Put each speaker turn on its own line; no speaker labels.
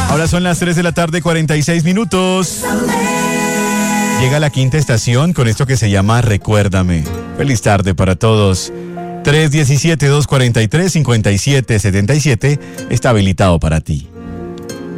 Ahora son las 3 de la tarde, 46 minutos. Llega la quinta estación con esto que se llama Recuérdame. Feliz tarde para todos. 317-243-5777 está habilitado para ti.